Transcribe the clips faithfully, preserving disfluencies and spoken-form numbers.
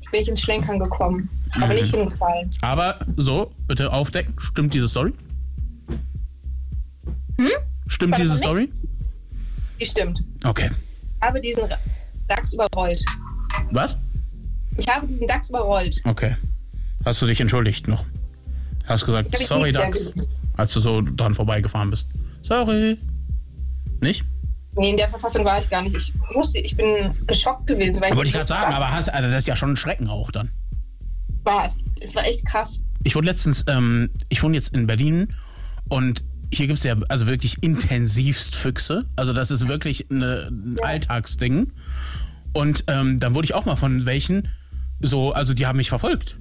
bin ich ins Schlenkern gekommen. Aber mhm. nicht hingefallen. Aber so, bitte aufdecken. Stimmt diese Story? Hm? Stimmt War diese Story? Die stimmt. Okay. Ich habe diesen Dachs überrollt. Was? Ich habe diesen Dachs überrollt. Okay. Hast du dich entschuldigt noch? Hast gesagt, sorry Dachs, als du so dran vorbeigefahren bist. Sorry. Nicht? Nee, in der Verfassung war ich gar nicht. Ich wusste, ich bin geschockt gewesen. Weil Wollte ich gerade sagen, aber hast, also das ist ja schon ein Schrecken auch dann. War es. Es war echt krass. Ich wohne letztens, ähm, ich wohne jetzt in Berlin und hier gibt es ja also wirklich intensivst Füchse. Also das ist wirklich eine, ein ja. Alltagsding. Und ähm, dann wurde ich auch mal von welchen so, also die haben mich verfolgt.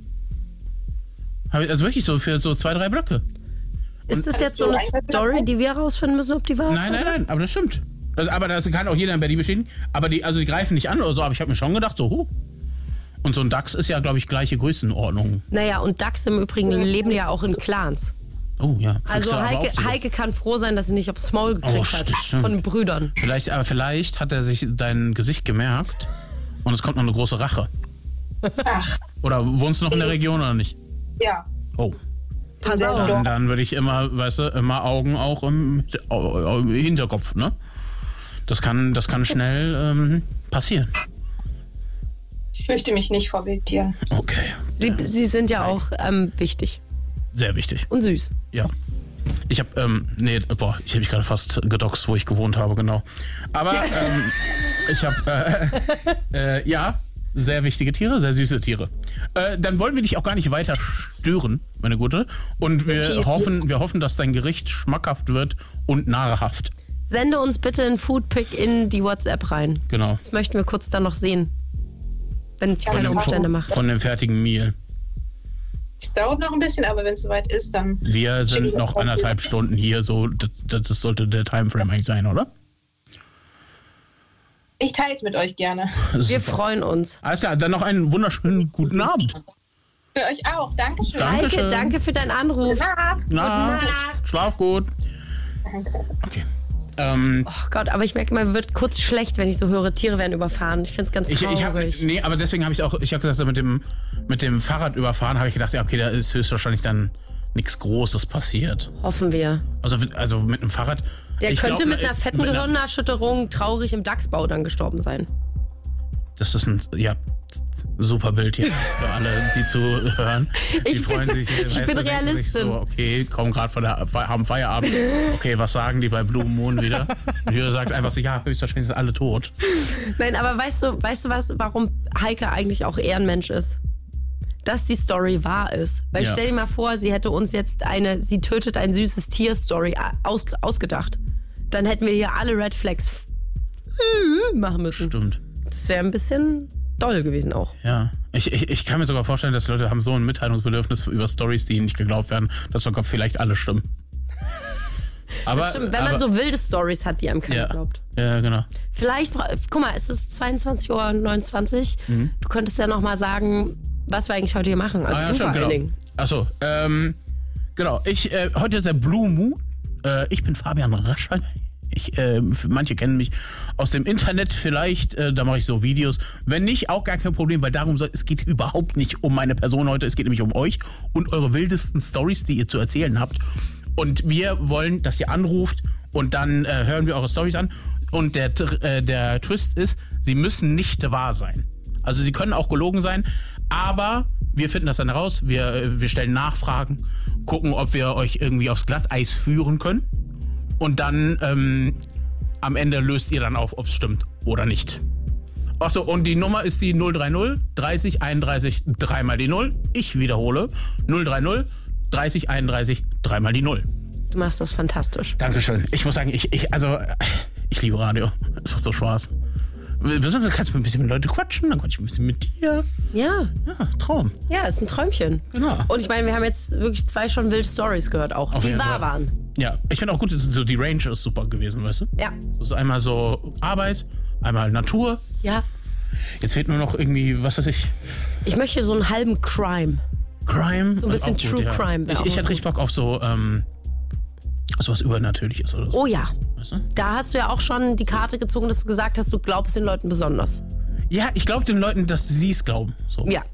Also wirklich so für so zwei, drei Blöcke. Ist das jetzt so eine Story, die wir herausfinden müssen, ob die wahr ist? Nein, nein, nein, aber das stimmt. Also, aber das kann auch jeder in Berlin bestätigen. Aber die, also die greifen nicht an oder so, aber ich habe mir schon gedacht, so, huh. Und so ein Dachs ist ja, glaube ich, gleiche Größenordnung. Naja, und Dachs im Übrigen leben ja auch in Clans. Oh ja. Also Heike, Heike kann froh sein, dass sie nicht aufs Maul gekriegt oh, hat stimmt. von den Brüdern. Vielleicht, aber vielleicht hat er sich dein Gesicht gemerkt und es kommt noch eine große Rache. Ach. Oder wohnst du noch in der Region oder nicht? Ja. Oh. Pass auf. Dann, dann würde ich immer, weißt du, immer Augen auch im, im Hinterkopf, ne? Das kann, das kann schnell ähm, passieren. Ich fürchte mich nicht vor Wildtieren. Okay. Sie, sie sind ja auch ähm, wichtig. Sehr wichtig. Und süß. Ja. Ich habe, ähm, nee, boah, ich habe mich gerade fast gedoxt, wo ich gewohnt habe, genau. Aber ähm, ich habe, äh, äh, ja, sehr wichtige Tiere, sehr süße Tiere. Äh, dann wollen wir dich auch gar nicht weiter stören, meine Gute. Und wir hoffen, wir hoffen, dass dein Gericht schmackhaft wird und nahrhaft. Sende uns bitte einen Foodpick in die WhatsApp rein. Genau. Das möchten wir kurz dann noch sehen. Wenn es keine Umstände macht. Von dem fertigen Meal. Es dauert noch ein bisschen, aber wenn es soweit ist, dann... Wir sind noch anderthalb Stunden hier, so das, das sollte der Timeframe eigentlich sein, oder? Ich teile es mit euch gerne. Wir freuen uns. Alles klar, dann noch einen wunderschönen guten Abend. Für euch auch, Dankeschön. Dankeschön. Danke, danke für deinen Anruf. Gute Nacht. Gute Nacht. Schlaf gut. Okay. Ähm, oh Gott, aber ich merke, man wird kurz schlecht, wenn ich so höre, Tiere werden überfahren. Ich finde es ganz traurig. Ich, ich hab, nee, aber deswegen habe ich auch, ich habe gesagt, so mit dem, mit dem Fahrrad überfahren, habe ich gedacht, ja, okay, da ist höchstwahrscheinlich dann nichts Großes passiert. Hoffen wir. Also, also mit einem Fahrrad. Der ich könnte glaub, mit einer fetten mit Gehirnerschütterung traurig im Dachsbau dann gestorben sein. Das ist ein, ja, super Bild hier für alle, die zuhören. Die ich freuen bin, sich. Ich bin Realistin. Sich so, okay, kommen gerade von der, haben Feierabend. Okay, was sagen die bei Blue Moon wieder? Und Jürgen sagt einfach so, ja, höchstwahrscheinlich sind alle tot. Nein, aber weißt du, weißt du was, warum Heike eigentlich auch Ehrenmensch ist? Dass die Story wahr ist. Weil ja. Stell dir mal vor, sie hätte uns jetzt eine sie tötet ein süßes Tier-Story aus, ausgedacht. Dann hätten wir hier alle Red Flags machen müssen. Stimmt. Das wäre ein bisschen doll gewesen auch. Ja. Ich, ich, ich kann mir sogar vorstellen, dass Leute haben so ein Mitteilungsbedürfnis über Stories, die ihnen nicht geglaubt werden, dass sogar vielleicht alle stimmen. Aber, das stimmt, wenn aber, man so wilde Stories hat, die einem keiner ja, glaubt. Ja, genau. Vielleicht, guck mal, es ist zweiundzwanzig Uhr neunundzwanzig. Mhm. Du könntest ja noch mal sagen, was wir eigentlich heute hier machen. Also ah, ja, du stimmt, vor allen genau. Dingen. Achso, ähm, genau. Ich, äh, heute ist der Blue Moon. Äh, ich bin Fabian Rascher. Ich, äh, manche kennen mich aus dem Internet vielleicht, äh, da mache ich so Videos. Wenn nicht, auch gar kein Problem, weil darum soll, es geht überhaupt nicht um meine Person heute, es geht nämlich um euch und eure wildesten Stories, die ihr zu erzählen habt. Und wir wollen, dass ihr anruft und dann äh, hören wir eure Stories an. Und der, äh, der Twist ist, sie müssen nicht wahr sein. Also sie können auch gelogen sein, aber wir finden das dann heraus. Wir, äh, wir stellen Nachfragen, gucken, ob wir euch irgendwie aufs Glatteis führen können. Und dann ähm, am Ende löst ihr dann auf, ob es stimmt oder nicht. Achso, und die Nummer ist die null drei null dreißig einunddreißig dreimal die null. Ich wiederhole, null drei null dreißig einunddreißig dreimal die null. Du machst das fantastisch. Dankeschön. Ich muss sagen, ich, ich, also, ich liebe Radio. Es macht so Spaß. Besonders kannst du ein bisschen mit Leuten quatschen, dann quatsch ich ein bisschen mit dir. Ja. Ja, Traum. Ja, ist ein Träumchen. Genau. Und ich meine, wir haben jetzt wirklich zwei schon wilde Stories gehört auch, Auf die wahr waren. Ja, ich finde auch gut, so die Range ist super gewesen, weißt du? Ja. Das ist einmal so Arbeit, einmal Natur. Ja. Jetzt fehlt nur noch irgendwie, was weiß ich. Ich möchte so einen halben Crime. Crime? So ein bisschen gut, True ja. Crime. Ich, ich hätte richtig Bock auf so, ähm, so was Übernatürliches oder so. Oh ja. Weißt du? Da hast du ja auch schon die Karte gezogen, dass du gesagt hast, du glaubst den Leuten besonders. Ja, ich glaube den Leuten, dass sie es glauben. So. Ja,